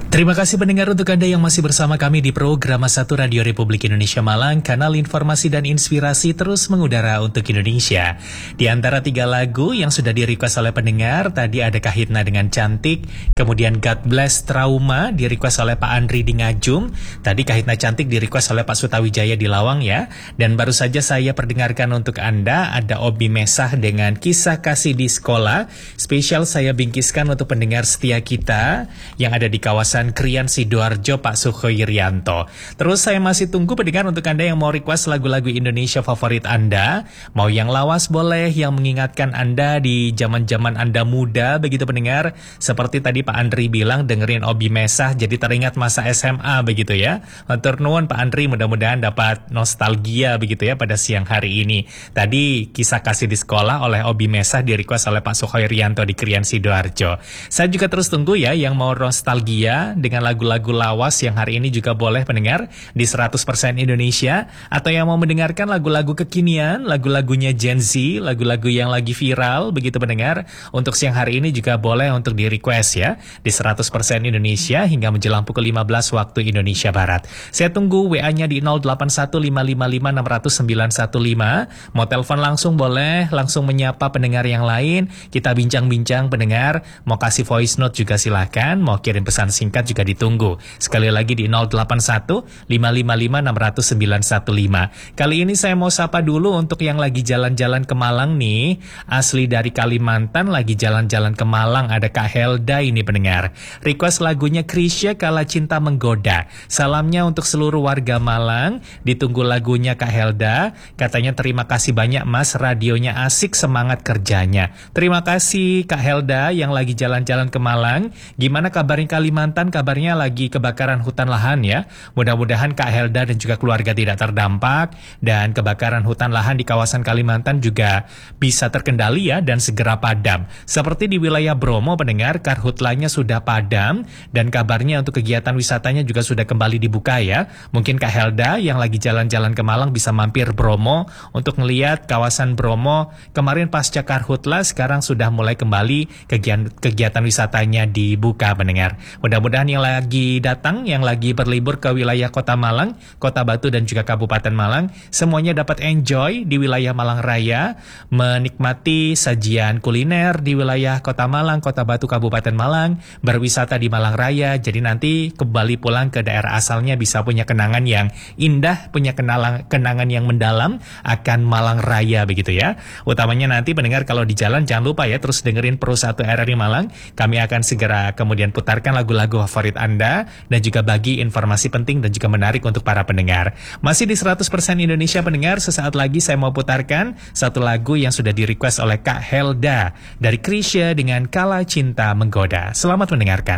Terima kasih pendengar untuk Anda yang masih bersama kami di program 1 Radio Republik Indonesia Malang, kanal informasi dan inspirasi terus mengudara untuk Indonesia. Di antara 3 lagu yang sudah di-request oleh pendengar, tadi ada Kahitna dengan Cantik, kemudian God Bless Trauma di-request oleh Pak Andri di Ngajum, tadi Kahitna Cantik di-request oleh Pak Sutawijaya di Lawang ya, dan baru saja saya perdengarkan untuk Anda ada Obi Mesah dengan Kisah Kasih di Sekolah, spesial saya bingkiskan untuk pendengar setia kita yang ada di kawasan Krian Sidoarjo, Pak Suhoirianto. Terus saya masih tunggu pendengar untuk Anda yang mau request lagu-lagu Indonesia favorit Anda. Mau yang lawas boleh, yang mengingatkan Anda di zaman-zaman Anda muda, begitu pendengar. Seperti tadi Pak Andri bilang, dengerin Obi Mesah jadi teringat masa SMA begitu ya. Matur nuwun Pak Andri, mudah-mudahan dapat nostalgia begitu ya pada siang hari ini. Tadi Kisah Kasih di Sekolah oleh Obi Mesah di request oleh Pak Suhoirianto di Krian Sidoarjo. Saya juga terus tunggu ya yang mau nostalgia dengan lagu-lagu lawas yang hari ini juga boleh pendengar di 100% Indonesia, atau yang mau mendengarkan lagu-lagu kekinian, lagu-lagunya Gen Z, lagu-lagu yang lagi viral begitu pendengar, untuk siang hari ini juga boleh untuk di request ya di 100% Indonesia hingga menjelang pukul 15 waktu Indonesia Barat. Saya tunggu WA-nya di 081555600915. Mau telepon langsung boleh, langsung menyapa pendengar yang lain, kita bincang-bincang pendengar. Mau kasih voice note juga silakan, mau kirim pesan singkat juga ditunggu. Sekali lagi di 081555600915. Kali ini saya mau sapa dulu untuk yang lagi jalan-jalan ke Malang nih. Asli dari Kalimantan, lagi jalan-jalan ke Malang, ada Kak Helda ini pendengar. Request lagunya Krisya Kala Cinta Menggoda. Salamnya untuk seluruh warga Malang. Ditunggu lagunya Kak Helda. Katanya terima kasih banyak Mas, radionya asik, semangat kerjanya. Terima kasih Kak Helda yang lagi jalan-jalan ke Malang. Gimana kabarnya Kalimantan? Kabarnya lagi kebakaran hutan lahan ya. Mudah-mudahan Kak Helda dan juga keluarga tidak terdampak, dan kebakaran hutan lahan di kawasan Kalimantan juga bisa terkendali ya dan segera padam. Seperti di wilayah Bromo pendengar, karhutlanya sudah padam dan kabarnya untuk kegiatan wisatanya juga sudah kembali dibuka ya. Mungkin Kak Helda yang lagi jalan-jalan ke Malang bisa mampir Bromo untuk melihat kawasan Bromo. Kemarin pasca karhutla sekarang sudah mulai kembali kegiatan wisatanya dibuka pendengar. Mudah-mudahan yang lagi datang, yang lagi berlibur ke wilayah Kota Malang, Kota Batu dan juga Kabupaten Malang, semuanya dapat enjoy di wilayah Malang Raya, menikmati sajian kuliner di wilayah Kota Malang, Kota Batu, Kabupaten Malang, berwisata di Malang Raya, jadi nanti kembali pulang ke daerah asalnya bisa punya kenangan yang indah, punya kenangan yang mendalam akan Malang Raya begitu ya. Utamanya nanti pendengar kalau di jalan jangan lupa ya terus dengerin Pro 1 RRI Malang, kami akan segera kemudian putarkan lagu-lagu favorit Anda dan juga bagi informasi penting dan juga menarik untuk para pendengar. Masih di 100% Indonesia pendengar, sesaat lagi saya mau putarkan satu lagu yang sudah di-request oleh Kak Helda dari Krisya dengan Kala Cinta Menggoda. Selamat mendengarkan.